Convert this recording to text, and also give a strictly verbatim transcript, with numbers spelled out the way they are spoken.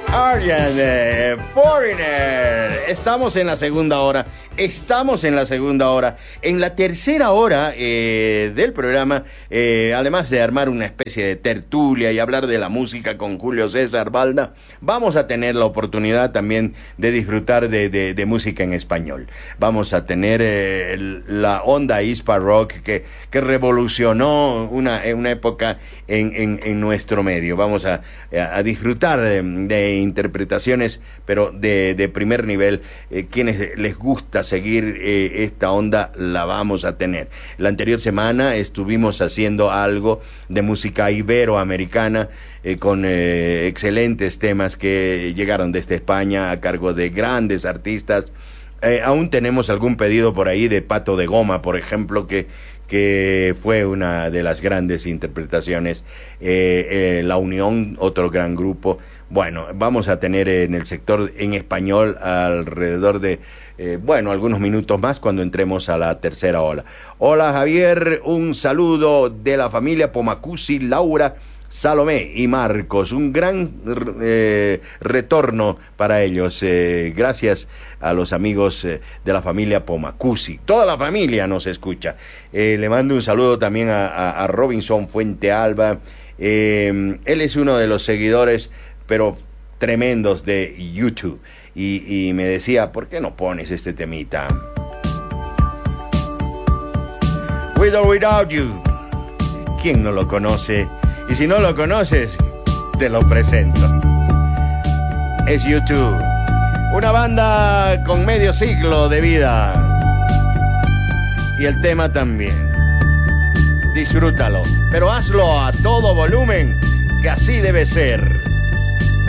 Arjan eh, Foreigner. Estamos en la segunda hora. Estamos en la segunda hora. En la tercera hora eh, del programa, eh, además de armar una especie de tertulia y hablar de la música con Julio César Balda, vamos a tener la oportunidad también de disfrutar de, de, de música en español. Vamos a tener eh, la onda Hispa Rock que, que revolucionó una, una época en, en, en nuestro medio. Vamos a, a disfrutar de, de interpretaciones, pero de, de primer nivel. Eh, quienes les gusta seguir eh, esta onda, la vamos a tener. La anterior semana estuvimos haciendo algo de música iberoamericana eh, con eh, excelentes temas que llegaron desde España a cargo de grandes artistas. Eh, aún tenemos algún pedido por ahí de Pato de Goma, por ejemplo, que que fue una de las grandes interpretaciones. eh, eh, La Unión, otro gran grupo. Bueno, vamos a tener en el sector en español alrededor de, eh, bueno, algunos minutos más cuando entremos a la tercera ola. Hola Javier, un saludo de la familia Pomacusi, Laura, Salomé y Marcos. Un gran eh, retorno para ellos. Eh, gracias a los amigos eh, de la familia Pomacusi. Toda la familia nos escucha. Eh, le mando un saludo también a, a, a Robinson Fuente Alba. Eh, él es uno de los seguidores, pero tremendos, de YouTube. Y, y me decía, ¿por qué no pones este temita? With or Without You. ¿Quién no lo conoce? Y si no lo conoces, te lo presento. Es YouTube, una banda con medio siglo de vida. Y el tema también. Disfrútalo, pero hazlo a todo volumen, que así debe ser.